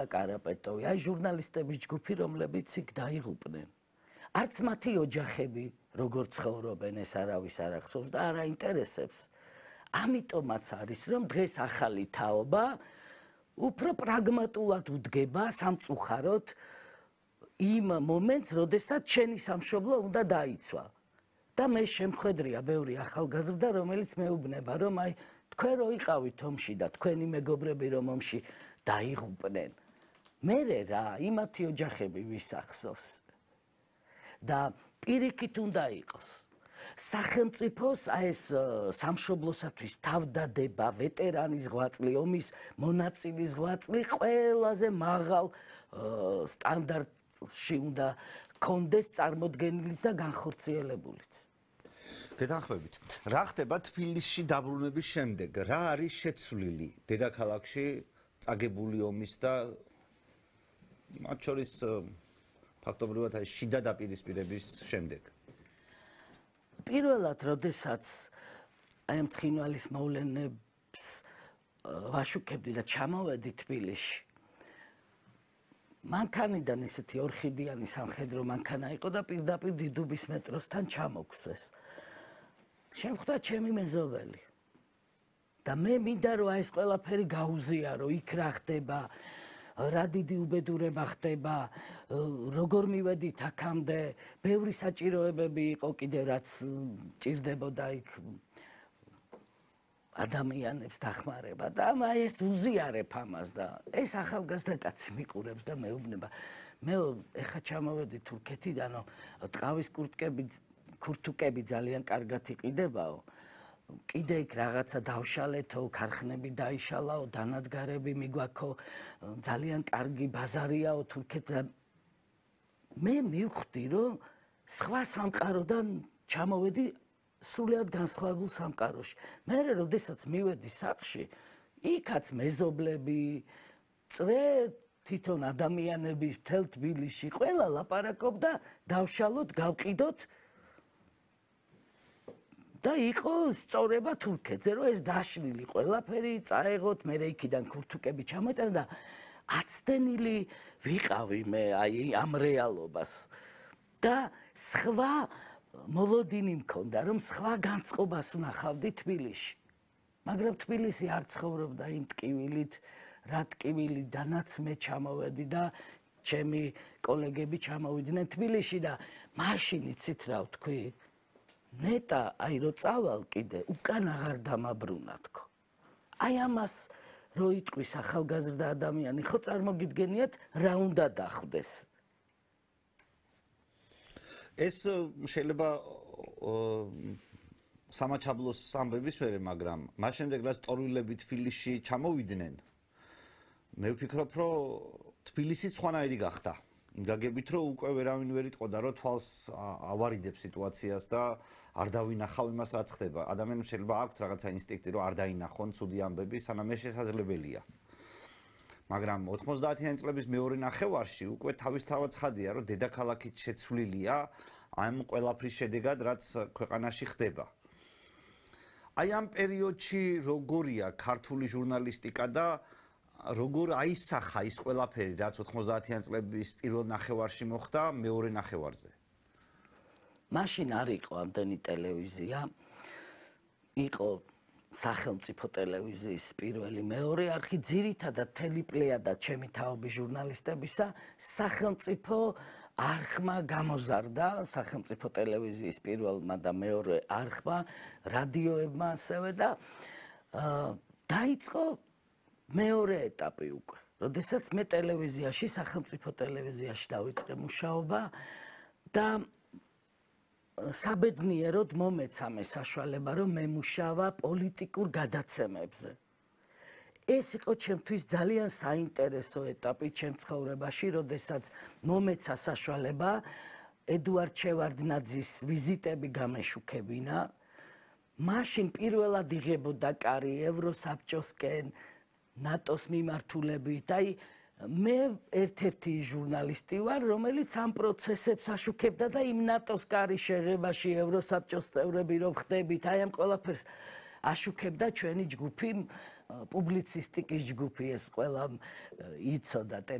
კარაპეტოვი, აი ჟურნალისტების ჯგუფი, რომლებიც იქ დაიღუპნენ. არც მათი ოჯახები როგორ ცხოვრობენ, ეს არავის არ ახსოვს და არ აინტერესებს. ამიტომაც არის, რომ დღეს ახალი თაობა უფრო პრაგმატულად უდგება სამწუხაროდ იმ მომენტს, როდესაც ჩვენი სამშობლო უნდა დაიცვა. და მე შემხედრია ბევრი ახალგაზრდა, რომელიც მეუბნება, რომ აი თქვენ რო იყავით ომში და თქვენი მეგობრები რომ ომში დაიღუპნენ. მერე რა, იმათი ოჯახები ვის ახსოვს? და პირიქით უნდა იყოს. სახელმწიფოს ეს სამშობლოსათვის თავდადება, ვეტერანის ღვაწლი, ომის მონაწილის ღვაწლი ყველაზე მაღალ სტანდარტში უნდა კონდეს წარმოდგენილიც და განხორციელებულიც. გეთანხმებით. რა ხდება თბილისში დაბრუნების შემდეგ? რა არის შეცვლილი დედაქალაქში წაგებული ომის და მათ შორის ფაქტობრივად აი შიდა დაპირისპირების შემდეგ? პირველად, როდესაც აი ამ ცხინვალის მოვლენებს ვაშუქებდი და ჩამოვედი თბილისში. მანქანიდან ესეთი ორხიდიანი სამხედრო მანქანა იყო და პირდაპირ დიდუბის მეტროსთან ჩამოგვსვეს. შემხვდა ჩემი მეზობელი. და მე მინდა რომ ეს ყველაფერი გაუზიარო, იქ რა ხდება, რა დიდი უბედურება ხდება, როგორ მივედით აქამდე, ბევრი საჭიროებები იყო კიდევ რაც ჭირდებოდა იქ ადამიანებს დახმარება და აი ეს უზიარებ ამას და ეს ახალგაზრდა კაცი მიყურებს და მეუბნება მე ეხა ჩამოვედი თურქეთიდან ტყავის ქურთუკები ძალიან კარგად იყიდებაო კიდე იქ რაღაცა დავშალეთო ქარხნები დაიშალაო დანადგარები მიგვაქო ძალიან კარგი ბაზარიაო თურქეთთან მე მივხვდი რომ სხვა სამყაროდან ჩამოვედი სრულიად განსხვავებულ სამყაროში. მე როდესაც მივედი სახლში, იქაც მეზობლები, წრე თვითონ ადამიანები მთელ თბილისში ყველა ლაპარაკობდა, დავშალოთ, გავყიდოთ და იყო სწორება თურქეთზე, რომ ეს დაშლილი ყველაფერი წაეღოთ, მე იქიდან ქურთუკები ჩამოეტანა და აცდენილი ვიყავი მე აი ამ რეალობას და სხვა მოლოდინი მქონდა რომ სხვა განწყობას ვნახავდი თბილისში მაგრამ თბილისი არ ცხოვრობდა იმ ტკივილით რა ტკივილიდანაც მე ჩამოვედი და ჩემი კოლეგები ჩამოვიდნენ თბილისში და მაშინ იცით რა ვთქვი ნეტა აი რო წავალ კიდე უკან აღარ დამაბრუნა თქო აი ამას რო იტყვის ახალგაზრდა ადამიანი ხო წარმოგიდგენიათ რა უნდა დახვდეს ეს შეიძლება სამაჩაბლოს ამბების მერე, მაგრამ მას შემდეგ რაც ტორვილები თბილისში ჩამოვიდნენ, მე ვფიქრობ, რომ თბილისი სხვანაირი გახდა. იმ გაგებით, რომ უკვე ვერავინ ვერ იტყოდა, რომ თვალს ავარიდებს სიტუაციას და არ დავინახავ იმას, რაც ხდება. ადამიანებს შეიძლება აქვთ რაღაცა ინსტინქტი, რომ არ დაინახონ ცუდი ამბები, სანამ ეს შესაძლებელია. მაგრამ 90-იანი წლების მეორე ნახევარში უკვე თავისთავად ცხადია, რომ დედაქალაქით შეცვლილია ამ ყველაფრის შედეგად, რაც ქვეყანაში ხდება. აი ამ პერიოდში როგორია ქართული ჟურნალისტიკა და როგორ აისახა ის ყველაფერი, რაც 90-იანი წლების პირველ ნახევარში მოხდა მეორე ნახევარზე? მაშინ არ იყო ამდენი ტელევიზია. იყო სახელმწიფო ტელევიზიის პირველი მეორე არხი ძირითადად თელიპლეიადა ჩემი თაობის ჟურნალისტებისა სახელმწიფო არხმა გამოზარდა სახელმწიფო ტელევიზიის პირველმა და მეორე არხმა რადიოებმა ასევე და დაიწყო მეორე ეტაპი უკვე როდესაც მე ტელევიზიაში სახელმწიფო ტელევიზიაში დავიწყე მუშაობა და საბედნიეროდ მომეცა მე საშუალება რომ მემუშავა პოლიტიკურ გადაცემებზე. ეს იყო ჩემთვის ძალიან საინტერესო ეტაპი ჩემ ცხოვრებაში, როდესაც მომეცა საშუალება ედუარდ შევარდნაძის ვიზიტები გამეშუქებინა. მაშინ პირველად იღებოდა კარი ევროსაბჭოსკენ, ნატოს მიმართულებით, აი მე ერთ-ერთი ჟურნალისტი ვარ, რომელიც ამ პროცესებს აშუქებდა და იმ ნატოს კარის შეღებაში ევროსაბჭოს წევრები რომ ხდებით, აი ამ ყველაფერს აშუქებდა ჩვენი ჯგუფი, პუბლიცისტიკის ჯგუფი, ეს ყველა იცოდა